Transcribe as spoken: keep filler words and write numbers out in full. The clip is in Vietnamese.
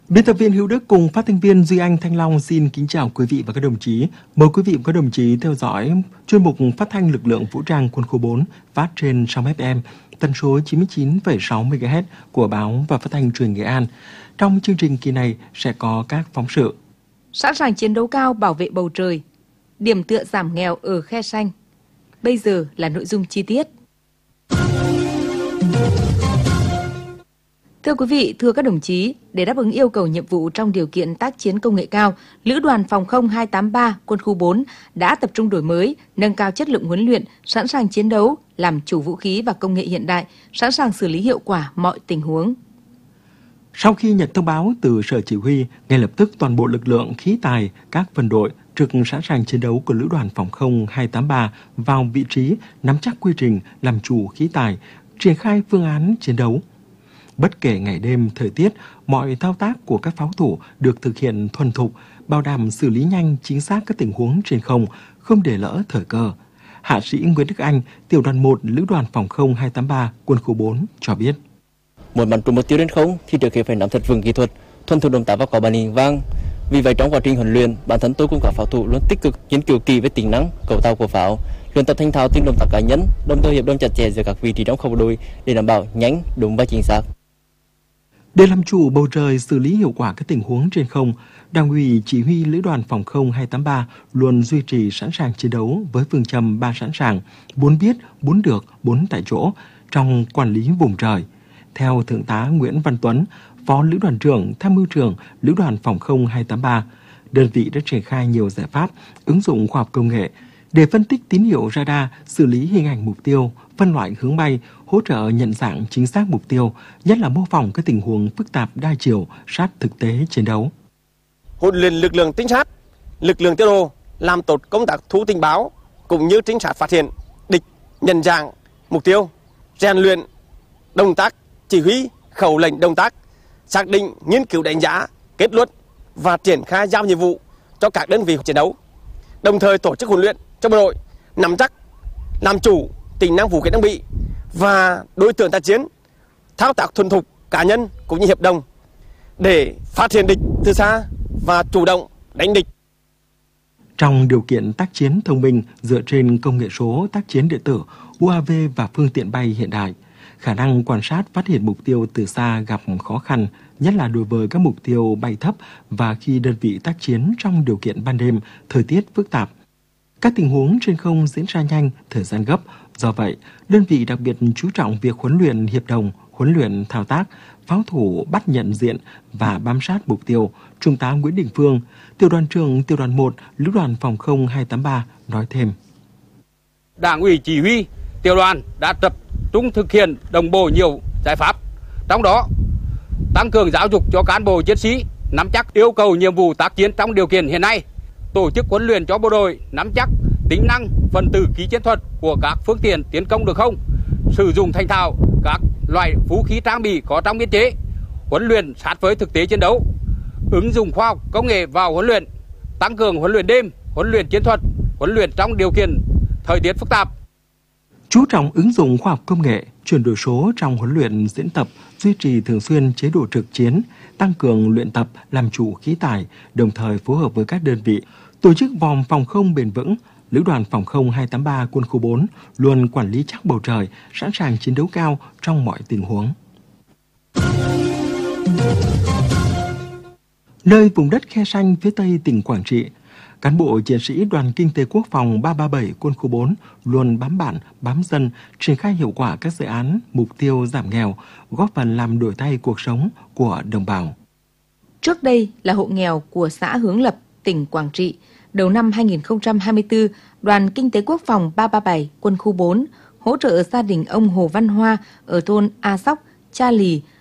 Biên tập viên Hữu Đức cùng phát thanh viên Duy Anh, Thanh Long xin kính chào quý vị và các đồng chí. Mời quý vị và các đồng chí theo dõi chuyên mục phát thanh lực lượng vũ trang quân khu bốn phát trên sóng ép em tần số chín mươi chín phẩy sáu mê ga héc của báo và phát thanh truyền Nghệ An. Trong chương trình kỳ này sẽ có các phóng sự. Sẵn sàng chiến đấu cao bảo vệ bầu trời, điểm tựa giảm nghèo ở Khe Sanh. Bây giờ là nội dung chi tiết. Thưa quý vị, thưa các đồng chí, để đáp ứng yêu cầu nhiệm vụ trong điều kiện tác chiến công nghệ cao, Lữ đoàn Phòng không hai tám ba Quân khu bốn đã tập trung đổi mới, nâng cao chất lượng huấn luyện, sẵn sàng chiến đấu, làm chủ vũ khí và công nghệ hiện đại, sẵn sàng xử lý hiệu quả mọi tình huống. Sau khi nhận thông báo từ Sở Chỉ huy, ngay lập tức toàn bộ lực lượng khí tài, các phân đội trực sẵn sàng chiến đấu của Lữ đoàn Phòng không hai tám ba vào vị trí, nắm chắc quy trình, làm chủ khí tài, triển khai phương án chiến đấu. Bất kể ngày đêm, thời tiết, mọi thao tác của các pháo thủ được thực hiện thuần thục, bảo đảm xử lý nhanh, chính xác các tình huống trên không, không để lỡ thời cơ. Hạ sĩ Nguyễn Đức Anh, tiểu đoàn một Lữ đoàn Phòng không hai tám ba Quân khu bốn cho biết. Muốn bắn trúng mục tiêu trên không thì trước khi phải nắm thật vững kỹ thuật, thuần thục động tác và có bản lĩnh vang. Vì vậy trong quá trình huấn luyện, bản thân tôi cùng các pháo thủ luôn tích cực nghiên cứu kỹ về tính năng, cấu tạo của pháo, luyện tập thành thạo từng động tác cá nhân, đồng thời hiệp đồng chặt chẽ giữa các vị trí trong khẩu đội để đảm bảo nhanh, đúng và chính xác. Để làm chủ bầu trời, xử lý hiệu quả các tình huống trên không, Đảng ủy Chỉ huy Lữ đoàn Phòng không hai tám ba luôn duy trì sẵn sàng chiến đấu với phương châm ba sẵn sàng, bốn biết, bốn được, bốn tại chỗ trong quản lý vùng trời. Theo Thượng tá Nguyễn Văn Tuấn, Phó Lữ đoàn trưởng, Tham mưu trưởng Lữ đoàn Phòng không hai tám ba, đơn vị đã triển khai nhiều giải pháp, ứng dụng khoa học công nghệ để phân tích tín hiệu radar, xử lý hình ảnh mục tiêu, phân loại hướng bay, hỗ trợ nhận dạng chính xác mục tiêu, nhất là mô phỏng các tình huống phức tạp đa chiều sát thực tế chiến đấu. Huấn luyện lực lượng trinh sát, lực lượng tiêu đồ làm tốt công tác thu tình báo cũng như trinh sát phát hiện địch, nhận dạng mục tiêu, rèn luyện động tác chỉ huy, khẩu lệnh động tác, xác định, nghiên cứu đánh giá, kết luận và triển khai giao nhiệm vụ cho các đơn vị chiến đấu. Đồng thời tổ chức huấn luyện cho bộ đội nắm chắc, làm chủ tính năng vũ khí trang bị và đối tượng tác chiến, thao tác thuần thục cá nhân cũng như hiệp đồng để phát hiện địch từ xa và chủ động đánh địch. Trong điều kiện tác chiến thông minh dựa trên công nghệ số, tác chiến điện tử, u a vê và phương tiện bay hiện đại, khả năng quan sát phát hiện mục tiêu từ xa gặp khó khăn, nhất là đối với các mục tiêu bay thấp và khi đơn vị tác chiến trong điều kiện ban đêm, thời tiết phức tạp. Các tình huống trên không diễn ra nhanh, thời gian gấp. Do vậy, đơn vị đặc biệt chú trọng việc huấn luyện hiệp đồng, huấn luyện thao tác, pháo thủ bắt nhận diện và bám sát mục tiêu. Trung tá Nguyễn Đình Phương, tiểu đoàn trưởng tiểu đoàn một Lữ đoàn Phòng không hai tám ba nói thêm. Đảng ủy chỉ huy tiểu đoàn đã tập trung thực hiện đồng bộ nhiều giải pháp, trong đó tăng cường giáo dục cho cán bộ chiến sĩ nắm chắc yêu cầu nhiệm vụ tác chiến trong điều kiện hiện nay, tổ chức huấn luyện cho bộ đội nắm chắc tính năng, phần tử kỹ chiến thuật của các phương tiện tiến công đường không, sử dụng thành thạo các loại vũ khí trang bị có trong biên chế, huấn luyện sát với thực tế chiến đấu, ứng dụng khoa học công nghệ vào huấn luyện, tăng cường huấn luyện đêm, huấn luyện chiến thuật, huấn luyện trong điều kiện thời tiết phức tạp. Chú trọng ứng dụng khoa học công nghệ, chuyển đổi số trong huấn luyện diễn tập, duy trì thường xuyên chế độ trực chiến, tăng cường luyện tập làm chủ khí tài, đồng thời phối hợp với các đơn vị, tổ chức vòm phòng không bền vững. Lữ đoàn Phòng không hai tám ba Quân khu bốn luôn quản lý chắc bầu trời, sẵn sàng chiến đấu cao trong mọi tình huống. Nơi vùng đất Khe Sanh phía tây tỉnh Quảng Trị, cán bộ chiến sĩ Đoàn Kinh tế Quốc phòng ba ba bảy Quân khu bốn luôn bám bản, bám dân, triển khai hiệu quả các dự án, mục tiêu giảm nghèo, góp phần làm đổi thay cuộc sống của đồng bào. Trước đây là hộ nghèo của xã Hướng Lập, tỉnh Quảng Trị. Đầu năm hai nghìn không trăm hai mươi tư, Đoàn Kinh tế Quốc phòng ba ba bảy Quân khu bốn hỗ trợ gia đình ông Hồ Văn Hoa ở thôn A Sóc, Cha Lì